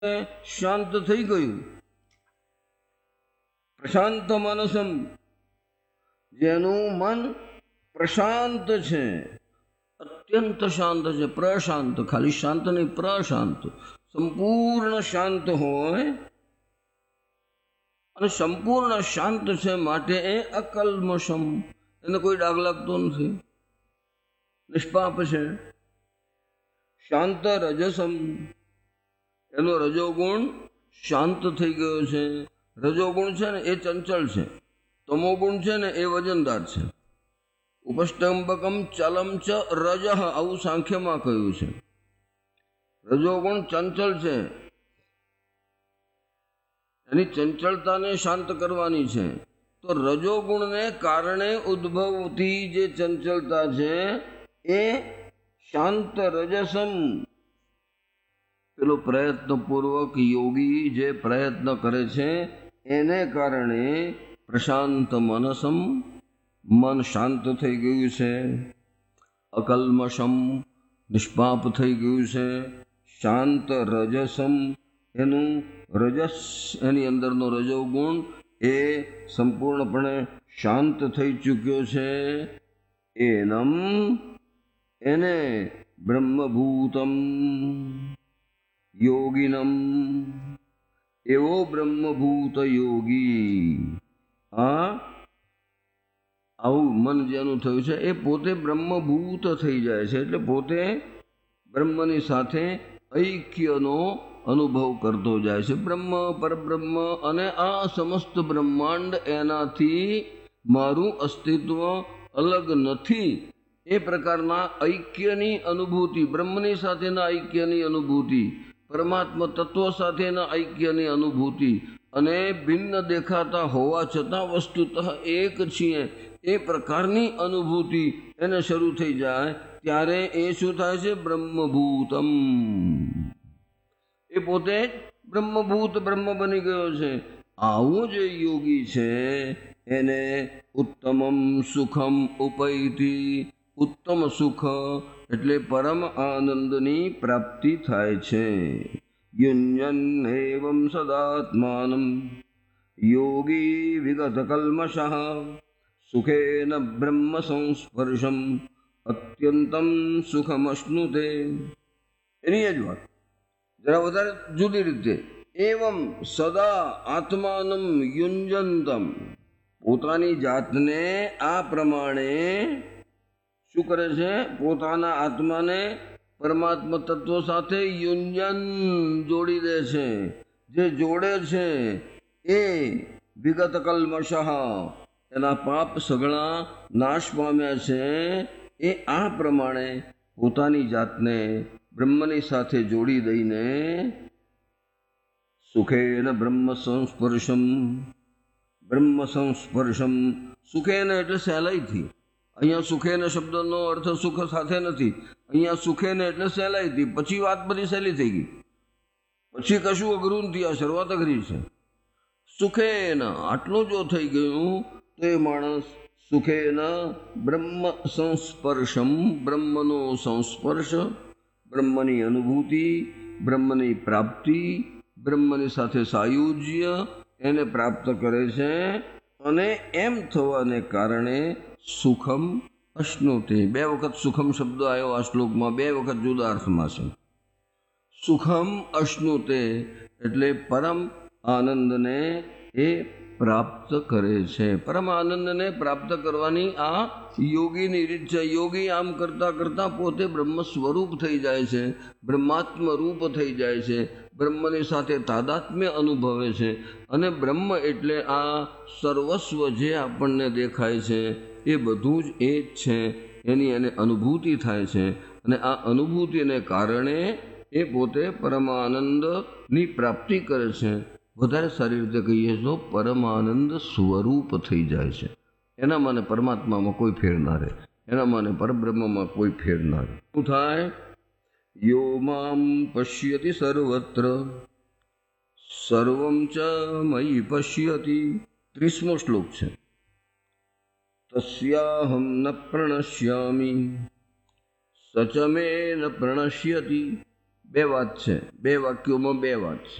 શાંત થઈ ગયું. પ્રશાંત માનસમ, જેનું મન પ્રશાંત છે, અત્યંત શાંત છે, પ્રશાંત, ખાલી શાંત નહીં, પ્રશાંત, સંપૂર્ણ શાંત હોય અને સંપૂર્ણ શાંત છે માટે એ અકલ્મષમ, એને કોઈ ડાઘ લાગતો નથી, નિષ્પાપ છે. શાંત રજસમ, એનો રજોગુણ શાંત થઈ ગયો છે. રજોગુણ છે ને એ ચંચળ છે, તમોગુણ છે ને એ વજનદાર છે. ઉપષ્ટંબકમ ચલમ ચ રજ, આવું સાંખ્યમાં કહ્યું છે. રજોગુણ ચંચળ છે, એની ચંચળતાને શાંત કરવાની છે. તો રજોગુણને કારણે ઉદ્ભવતી જે ચંચળતા છે એ શાંત રજસમ, પેલો પ્રયત્નપૂર્વક યોગી જે પ્રયત્ન કરે છે એને કારણે પ્રશાંત મનસમ, મન શાંત થઈ ગયું છે. અકલ્મષમ, નિષ્પાપ થઈ ગયું છે. શાંત રજસમ, એનું રજસ, એની અંદરનો રજોગુણ એ સંપૂર્ણપણે શાંત થઈ ચૂક્યો છે. એનમ, એને બ્રહ્મભૂતમ યોગિનમ, એવો બ્રહ્મભૂત યોગી. આવું મન જેનું થયું છે એ પોતે બ્રહ્મભૂત થઈ જાય છે, એટલે પોતે બ્રહ્મની સાથે ઐક્યનો અનુભવ કરતો જાય છે. બ્રહ્મ, પરબ્રહ્મ અને આ સમસ્ત બ્રહ્માંડ એનાથી મારું અસ્તિત્વ અલગ નથી, એ પ્રકારના ઐક્યની અનુભૂતિ, બ્રહ્મની સાથેના ઐક્યની અનુભૂતિ, પરમાત્મા તત્વ સાથેના ઐક્યની અનુભૂતિ અને ભિન્ન દેખાતા હોવા છતાં વસ્તુતઃ એક છીએ એ પ્રકારની અનુભૂતિ એને શરૂ થઈ જાય ત્યારે એ શું થાય છે? બ્રહ્મભૂતમ. એ પોતે બ્રહ્મભૂત બ્રહ્મ બની ગયો છે. આવું જે યોગી છે એને ઉત્તમમ સુખમ ઉપૈતિ, ઉત્તમ સુખ એટલે પરમ આનંદની પ્રાપ્તિ થાય છે. યુન્યન એવં સદાત્માનમ યોગી વિગત કલ્મષઃ સુખેન બ્રહ્મ સંસ્પર્શમ અત્યંતમ સુખમશ્નુતે. એની જ વાત જરા વધારે જુદી રીતે. એવમ સદા આત્માનમ યુંજંતમ, પોતાની જાતને આ પ્રમાણે શું કરે છે? પોતાના આત્માને પરમાત્મા તત્વ સાથે યુંજન જોડી દે છે. જે જોડે છે એ વિગત કલ્મષઃ, એના પાપ સઘળા નાશ પામ્યા છે. એ આ પ્રમાણે પોતાની જાતને બ્રહ્મની સાથે જોડી દઈને સુખેન બ્રહ્મ સંસ્પર્શમ, બ્રહ્મ સંસ્પર્શમ, સુખેન એટલે સહેલાઈથી. અહીંયા સુખેન શબ્દનો અર્થ સુખ સાથે નથી, અહીંયા સુખેન એટલે સહેલાઈથી. પછી વાત બધી સહેલી થઈ ગઈ, પછી કશું અઘરું નથી, આ શરૂઆત અઘરી છે. સુખેન આટલું જો થઈ ગયું તો એ માણસ સુખેન બ્રહ્મ સંસ્પર્શમ, બ્રહ્મનો સંસ્પર્શ, બ્રહ્મની અનુભૂતિ, બ્રહ્મની પ્રાપ્તિ, બ્રહ્મની સાથે સાયુજ્ય એને પ્રાપ્ત કરે છે. અને એમ થવાને કારણે સુખમ અશ્નુતે. બે વખત સુખમ શબ્દ આવ્યો આ શ્લોકમાં, બે વખત જુદા અર્થમાં છે. સુખમ અશ્નુતે એટલે પરમ આનંદને એ પ્રાપ્ત કરે છે. પરમ આનંદને પ્રાપ્ત કરવાની આ યોગીની રીત છે. યોગી આમ કરતાં કરતાં પોતે બ્રહ્મ સ્વરૂપ થઈ જાય છે, બ્રહ્માત્મ રૂપ થઈ જાય છે, બ્રહ્મની સાથે તાદાત્મ્ય અનુભવે છે. અને બ્રહ્મ એટલે આ સર્વસ્વ જે આપણને દેખાય છે એ બધું જ એ જ છે, એની એને અનુભૂતિ થાય છે. અને આ અનુભૂતિને કારણે એ પોતે પરમાનંદની પ્રાપ્તિ કરે છે. વધારે સારી રીતે કહીએ તો પરમાનંદ સ્વરૂપ થઈ જાય છે. એનામાં ને પરમાત્મામાં કોઈ ફેર ના રહે, એનામાં ને પરબ્રહ્મમાં કોઈ ફેર ના રહે. શું થાય? યો મામ પશ્યતિ સર્વત્ર સર્વમ ચ મયિ પશ્યતિ. 30મો શ્લોક છે. તસ્યાહમ ન પ્રણશ્યામિ સચ મે ન પ્રણશ્યતિ. બે વાત છે, બે વાક્યોમાં બે વાત છે.